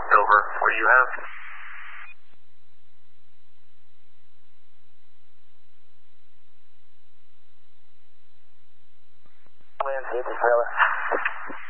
Over. What do you have? Wind 50 trailer.